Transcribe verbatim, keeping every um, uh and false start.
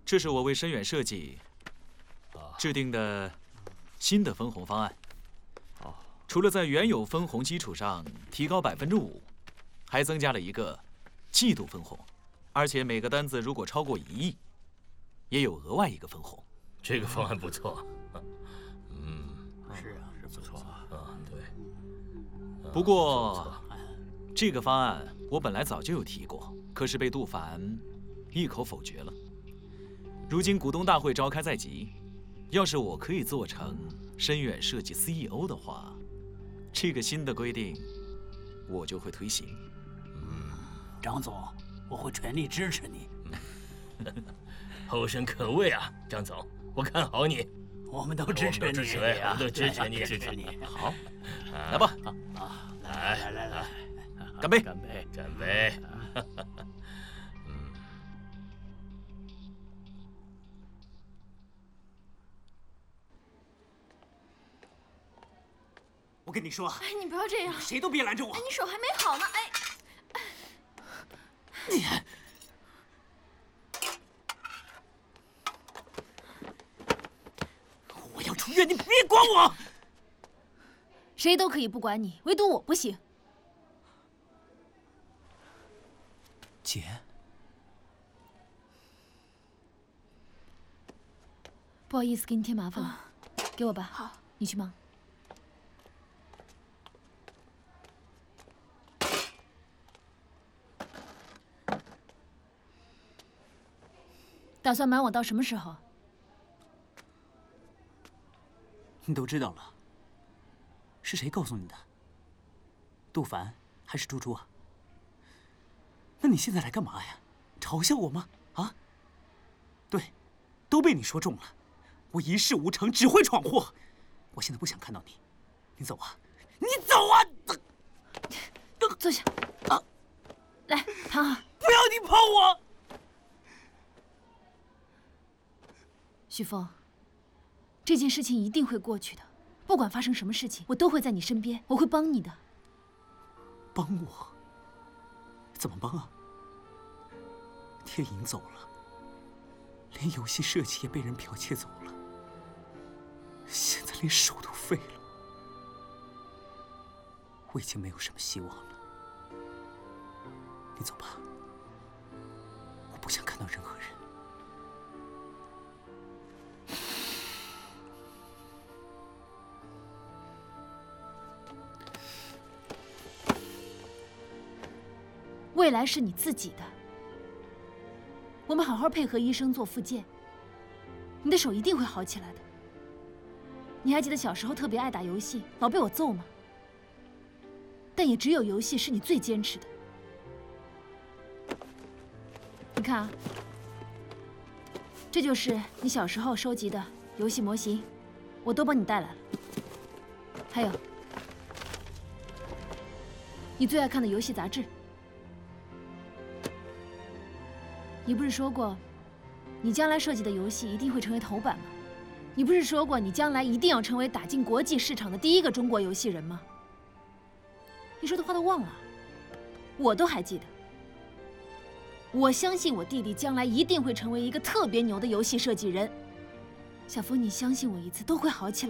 这是我为深远设计制定的新的分红方案。除了在原有分红基础上提高百分之五，还增加了一个季度分红，而且每个单子如果超过一亿，也有额外一个分红。 这个方案不错。 嗯，是啊，是不错啊，对。 不过，这个方案我本来早就有提过，可是被杜凡一口否决了。如今股东大会召开在即，要是我可以做成深远设计 C E O 的话，这个新的规定我就会推行。 嗯，张总，我会全力支持你。 后生可畏啊，张总，我看好你。 我们都支持你， 支持你，我们都支持你， 支持你。 好，来吧， 啊，来来来来， 干杯！ 干杯！ 干杯！ 我跟你说， 哎，你不要这样， 谁都别拦着我。 哎，你手还没好呢，哎。 你，我要出院，你别管我。 谁都可以不管你，唯独我不行。 姐， 不好意思，给你添麻烦了，给我吧。 好， 你去忙。打算瞒我到什么时候？ 你都知道了，是谁告诉你的？杜凡还是猪猪啊？那你现在来干嘛呀？嘲笑我吗？啊？对，都被你说中了。我一事无成，只会闯祸。我现在不想看到你，你走啊！你走啊！ 坐下。啊，来，躺好。 不要你碰我！ 许峰，这件事情一定会过去的，不管发生什么事情，我都会在你身边，我会帮你的。 帮我？怎么帮啊？天影走了，连游戏设计也被人剽窃走了，现在连手都废了，我已经没有什么希望了。你走吧，我不想看到任何人。 未来是你自己的，我们好好配合医生做复健，你的手一定会好起来的。你还记得小时候特别爱打游戏，老被我揍吗？但也只有游戏是你最坚持的。你看啊，这就是你小时候收集的游戏模型，我都帮你带来了。还有，你最爱看的游戏杂志。你不是说过，你将来设计的游戏一定会成为头版吗？你不是说过，你将来一定要成为打进国际市场的第一个中国游戏人吗？你说的话都忘了？我都还记得。我相信我弟弟将来一定会成为一个特别牛的游戏设计人。小峰，你相信我一次，都会好起来。